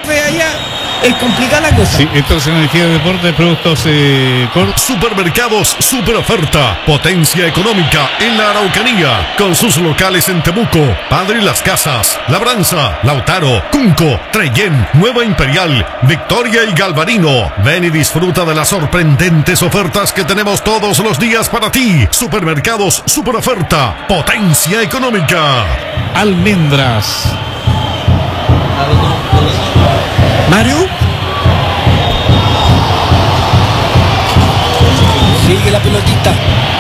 jefe, allá es complicada la cosa. Sí, esto es energía de deporte, productos Supermercados Super Oferta, potencia económica en la Araucanía, con sus locales en Temuco, Padre Las Casas, Labranza, Lautaro, Cunco, Trellén, Nueva Imperial, Victoria y Galvarino. Ven y disfruta de las sorprendentes ofertas que tenemos todos los días para ti. Supermercados Super Oferta, potencia económica. almendras. Mario. Sigue la pelotita.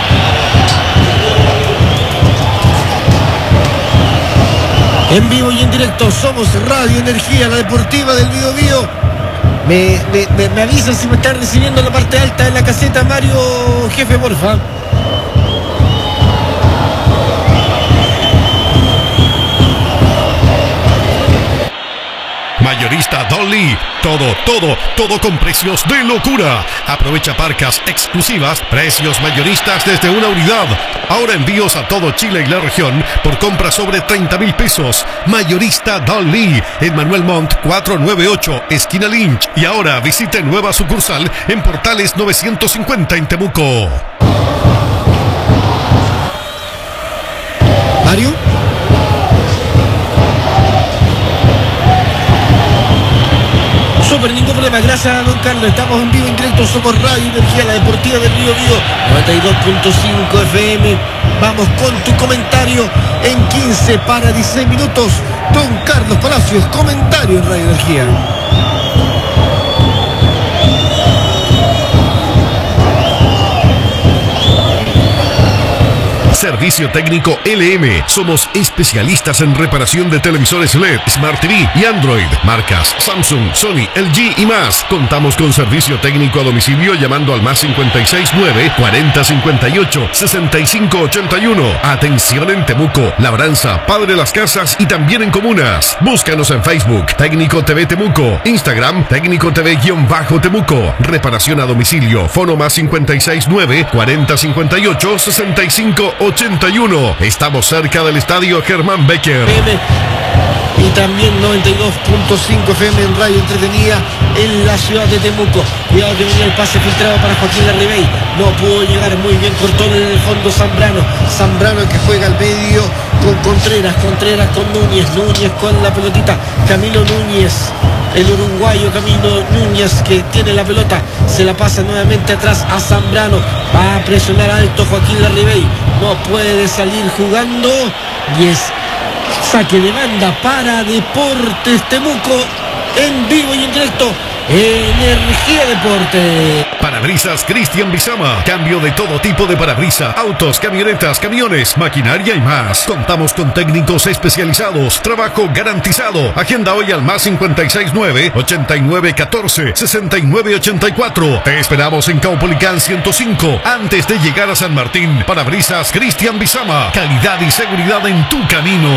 En vivo y en directo somos Radio Energía, la deportiva del Biobío. Me avisan si me están recibiendo en la parte alta de la caseta, Mario, jefe, porfa. Mayorista Dolly, todo con precios de locura. Aprovecha parcas exclusivas, precios mayoristas desde una unidad. Ahora envíos a todo Chile y la región por compra sobre 30,000 pesos. Mayorista Dolly, en Manuel Montt 498, esquina Lynch. Y ahora visite nueva sucursal en Portales 950 en Temuco. Mario. Súper, ningún problema, gracias don Carlos. Estamos en vivo, en directo, somos Radio Energía, la deportiva del Biobío, 92.5 FM. Vamos con tu comentario en 15 para 16 minutos. Don Carlos Palacios, comentario en Radio Energía. Servicio técnico LM. Somos especialistas en reparación de televisores LED, Smart TV y Android. Marcas Samsung, Sony, LG y más. Contamos con servicio técnico a domicilio llamando al más 569 40 58 65 81. Atención en Temuco, Labranza, Padre Las Casas y también en comunas. Búscanos en Facebook, Técnico TV Temuco, Instagram, Técnico TV-Temuco. Reparación a domicilio, fono más 569 40 58 65 81. Estamos cerca del estadio Germán Becker. Y también 92.5 FM en Radio Entretenida en la ciudad de Temuco. Cuidado que venía el pase filtrado para Joaquín Larribey. No pudo llegar muy bien, cortó en el fondo Zambrano. Zambrano que juega al medio con Contreras. Contreras con Núñez. Núñez con la pelotita. Camilo Núñez. El uruguayo Camilo Núñez que tiene la pelota. Se la pasa nuevamente atrás a Zambrano. Va a presionar alto Joaquín Larribey. No puede salir jugando. Y es saque de banda para Deportes Temuco en vivo y en directo. Energía Deporte. Parabrisas Cristian Bizama. Cambio de todo tipo de parabrisas, autos, camionetas, camiones, maquinaria y más. Contamos con técnicos especializados. Trabajo garantizado. Agenda hoy al más 569 89 14 69 84. Te esperamos en Caupolicán 105 antes de llegar a San Martín. Parabrisas Cristian Bizama. Calidad y seguridad en tu camino.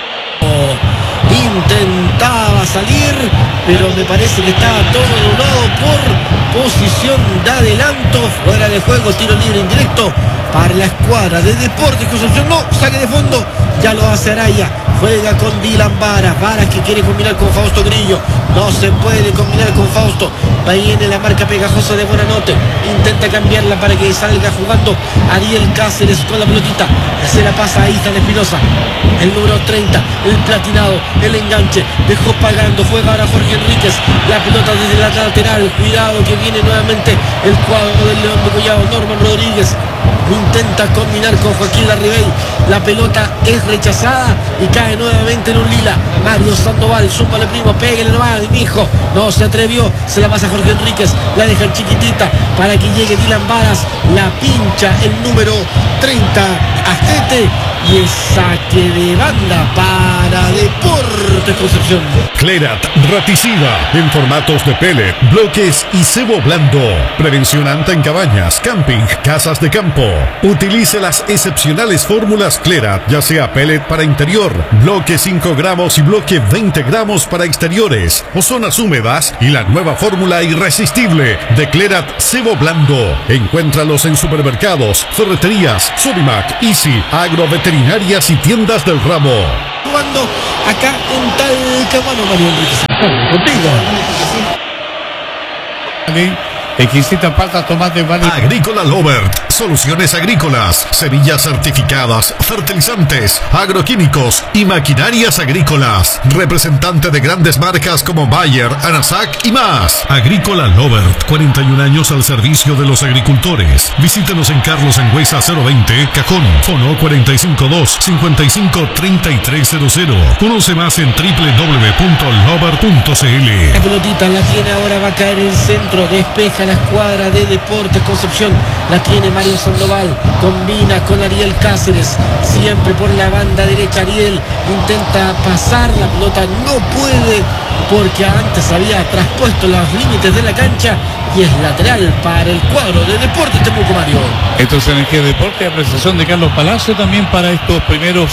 Intentaba salir, pero me parece que estaba todo anulado por posición de adelanto. Fuera de juego, tiro libre indirecto para la escuadra de Deportes Concepción. No, saque de fondo, ya lo hace Araya. Juega con Dylan Varas. Varas que quiere combinar con Fausto Grillo. No se puede combinar con Fausto. Ahí viene la marca pegajosa de Buenanote. Intenta cambiarla para que salga jugando Ariel Cáceres con la pelotita. Se la pasa a Ethan Espinosa. El número 30, el platinado, el enganche. Dejó pagando. Juega ahora Jorge Enríquez. La pelota desde la lateral. Cuidado que viene nuevamente el cuadro del León de Collado. Norman Rodríguez intenta combinar con Joaquín Larribey. La pelota es rechazada y cae nuevamente en un lila. Mario Sandoval, súmale primo, pégale nomás, mi hijo. No se atrevió, se la pasa a Jorge Enríquez. La dejan chiquitita para que llegue Dylan Varas. La pincha el número 30, Astete. Y el saque de banda para Deportes Concepción. Clerat Raticida en formatos de pellet, bloques y cebo blando. Prevención anta en cabañas, camping, casas de campo. Utilice las excepcionales fórmulas Clerat, ya sea pellet para interior, bloque 5 gramos y bloque 20 gramos para exteriores o zonas húmedas, y la nueva fórmula irresistible de Clerat cebo blando. Encuéntralos en supermercados, ferreterías, Sodimac, Easy, agroveterinarias y tiendas del ramo. Jugando acá en Talcahuano, Mario Enríquez. Contigo. Exquisita pasta, tomate, vale. Agrícola Lovert, soluciones agrícolas, semillas certificadas, fertilizantes, agroquímicos y maquinarias agrícolas. Representante de grandes marcas como Bayer, Anasac y más. Agrícola Lovert, 41 años al servicio de los agricultores. Visítenos en Carlos Angüesa 020, Cajón, Fono 452-553300. Conoce más en www.lovert.cl. La pelotita la tiene ahora, va a caer en el centro, despeja la escuadra de Deportes Concepción, la tiene Mario Sandoval, combina con Ariel Cáceres, siempre por la banda derecha. Ariel intenta pasar, la pelota no puede porque antes había traspuesto los límites de la cancha y es lateral para el cuadro de Deportes Temuco. Mario. Esto es Energía Deporte, apreciación de Carlos Palacio también para estos primeros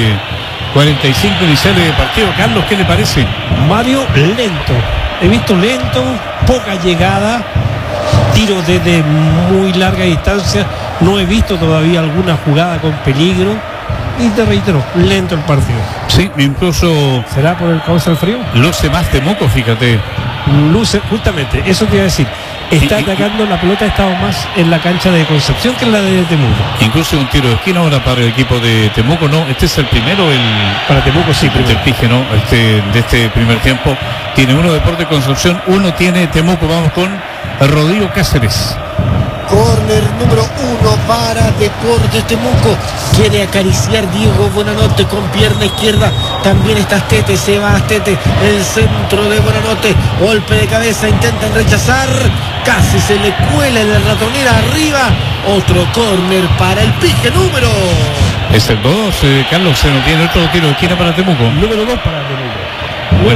45 iniciales de partido. Carlos, ¿qué le parece? Mario, lento. He visto lento, poca llegada, tiro desde muy larga distancia. No he visto todavía alguna jugada con peligro. Y te reitero, lento el partido. Sí, incluso ¿será por el causa del frío? luce más Temuco, fíjate. Luce, justamente, eso te iba a decir. Está atacando, la pelota ha estado más en la cancha de Concepción que en la de Temuco. Incluso un tiro de esquina ahora para el equipo de Temuco, ¿no? Este es el primero, para Temuco sí, del Pige, ¿no? De este primer tiempo. Tiene uno Deportes Concepción, uno tiene Temuco. Vamos con Rodrigo Cáceres. Corner número 1 para Deportes Temuco. Quiere acariciar Diego Buenanote con pierna izquierda. También está Astete, se va Astete. El centro de Buenanote. Golpe de cabeza, intentan rechazar. Casi se le cuela en la ratonera arriba. Otro corner para el Pige número. Es el 2, Carlos, se nos tiene otro tiro de esquina para Temuco. Número 2 para Temuco. Bueno,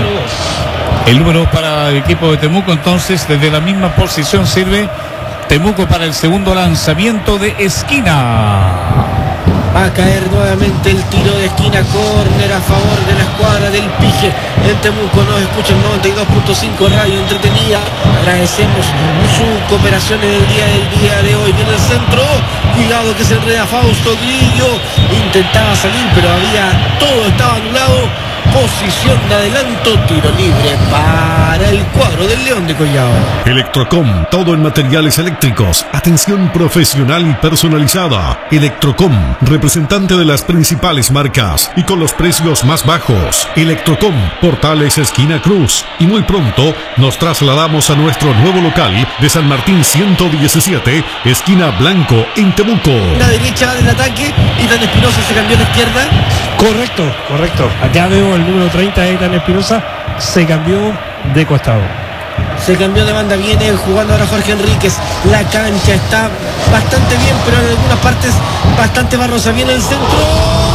el número 2 para el equipo de Temuco. Entonces, desde la misma posición sirve Temuco para el segundo lanzamiento de esquina. Va a caer nuevamente el tiro de esquina, córner a favor de la escuadra del Pige. En Temuco nos escuchan 92.5 Radio Entretenida. Agradecemos su cooperación en el día de hoy. Viene el centro, cuidado que se enreda Fausto Grillo. Intentaba salir, pero todo estaba anulado. Posición de adelanto, tiro libre para el cuadro del León de Collao. Electrocom, todo en materiales eléctricos. Atención profesional y personalizada. Electrocom, representante de las principales marcas y con los precios más bajos. Electrocom, Portales esquina Cruz. Y muy pronto nos trasladamos a nuestro nuevo local de San Martín 117, esquina Blanco, en Temuco. La derecha del ataque, Ethan Espinosa se cambió a la izquierda. Correcto. Acá veo el número 30, Ethan Espinosa, se cambió de costado. Se cambió de banda, viene jugando ahora Jorge Enríquez. La cancha está bastante bien, pero en algunas partes bastante barrosa. Viene el centro.